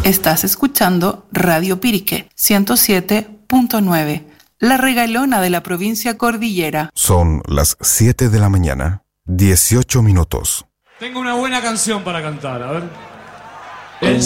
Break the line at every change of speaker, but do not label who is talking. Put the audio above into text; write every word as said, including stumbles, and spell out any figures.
Estás escuchando Radio Pirique ciento siete punto nueve, la regalona de la provincia Cordillera.
Son las siete de la mañana, dieciocho minutos.
Tengo una buena canción para cantar, a ver.